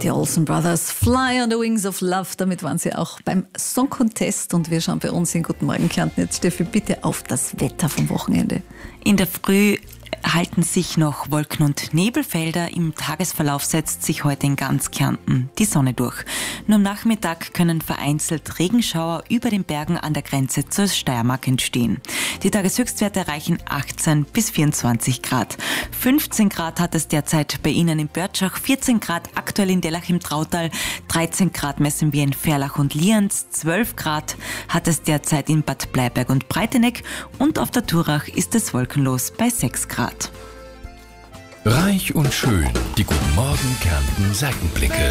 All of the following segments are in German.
Die Olsen Brothers, Fly on the Wings of Love. Damit waren sie auch beim Song Contest und wir schauen bei uns in Guten Morgen Kärnten. Jetzt Steffi, bitte auf das Wetter vom Wochenende. In der Früh halten sich noch Wolken- und Nebelfelder. Im Tagesverlauf setzt sich heute in ganz Kärnten die Sonne durch. Nur am Nachmittag können vereinzelt Regenschauer über den Bergen an der Grenze zur Steiermark entstehen. Die Tageshöchstwerte erreichen 18 bis 24 Grad. 15 Grad hat es derzeit bei Ihnen in Börtschach, 14 Grad aktuell in Dellach im Trautal, 13 Grad messen wir in Ferlach und Lienz, 12 Grad hat es derzeit in Bad Bleiberg und Breiteneck und auf der Turach ist es wolkenlos bei 6 Grad. Reich und schön, die Guten Morgen Kärnten Seitenblicke.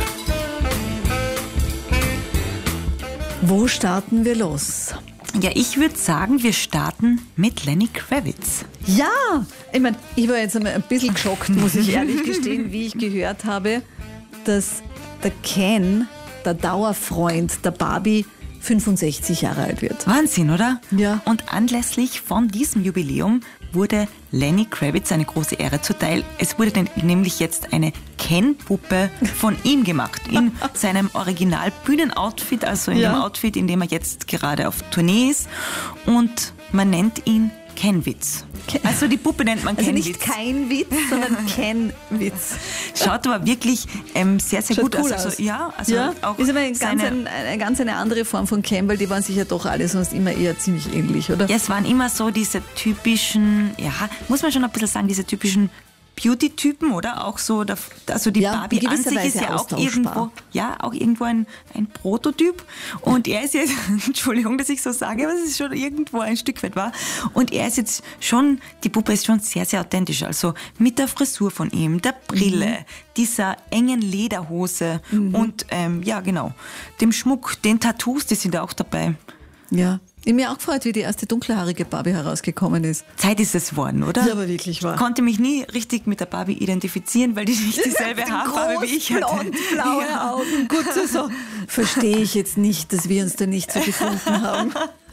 Wo starten wir los? Ja, ich würde sagen, wir starten mit Lenny Kravitz. Ja, ich meine, ich war jetzt einmal ein bisschen geschockt, muss ich ehrlich gestehen, wie ich gehört habe, dass der Ken, der Dauerfreund der Barbie, 65 Jahre alt wird. Wahnsinn, oder? Ja. Und anlässlich von diesem Jubiläum wurde Lenny Kravitz eine große Ehre zuteil. Es wurde nämlich jetzt eine Ken-Puppe von ihm gemacht, in seinem Original-Bühnenoutfit, also in dem Outfit, in dem er jetzt gerade auf Tournee ist. Und man nennt ihn Kenwitz. Also die Puppe nennt man Kenwitz. Also nicht kein Witz, sondern Kenwitz. Schaut aber wirklich sehr, sehr Schaut gut cool aus. aus. Ja, also auch ist aber eine ganz andere Form von Ken, weil die waren sich ja doch alle sonst immer eher ziemlich ähnlich, oder? Ja, es waren immer so diese typischen, ja, muss man schon ein bisschen sagen, diese typischen Beauty-Typen, oder? Auch so, also die Barbie an sich ist ja auch irgendwo ein Prototyp. Und er ist jetzt, Entschuldigung, dass ich so sage, aber es ist schon irgendwo ein Stück weit wahr. Und er ist jetzt schon, die Puppe ist schon sehr, sehr authentisch. Also mit der Frisur von ihm, der Brille, dieser engen Lederhose und ja, genau, dem Schmuck, den Tattoos, die sind auch dabei. Ja. Ich habe mich auch gefreut, wie die erste dunkelhaarige Barbie herausgekommen ist. Zeit ist es worden, oder? Ja, aber wirklich wahr. Ich konnte mich nie richtig mit der Barbie identifizieren, weil die nicht dieselbe Haarfarbe wie ich hatte. Blond, blaue Augen. Gut, so verstehe ich jetzt nicht, dass wir uns da nicht so gefunden haben.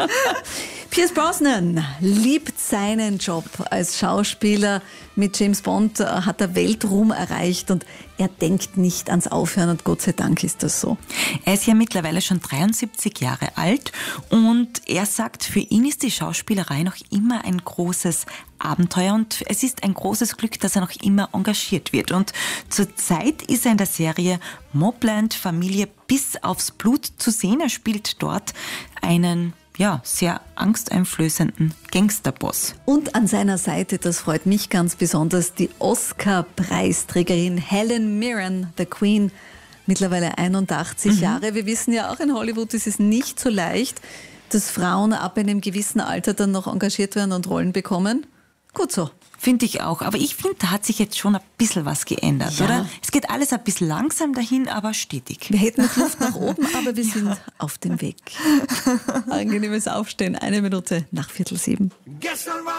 Pierce Brosnan liebt seinen Job als Schauspieler. Mit James Bond hat er Weltruhm erreicht und er denkt nicht ans Aufhören und Gott sei Dank ist das so. Er ist ja mittlerweile schon 73 Jahre alt und er sagt, für ihn ist die Schauspielerei noch immer ein großes Abenteuer und es ist ein großes Glück, dass er noch immer engagiert wird. Und zurzeit ist er in der Serie Mobland Familie bis aufs Blut zu sehen. Er spielt dort einen sehr angsteinflößenden Gangsterboss. Und an seiner Seite, das freut mich ganz besonders, die Oscar-Preisträgerin Helen Mirren, The Queen, mittlerweile 81 Jahre. Wir wissen ja auch, in Hollywood ist es nicht so leicht, dass Frauen ab einem gewissen Alter dann noch engagiert werden und Rollen bekommen. Gut so. Finde ich auch. Aber ich finde, da hat sich jetzt schon ein bisschen was geändert, oder? Es geht alles ein bisschen langsam dahin, aber stetig. Wir hätten noch Luft nach oben, aber wir sind auf dem Weg. Angenehmes Aufstehen. 1 Minute nach 6:45.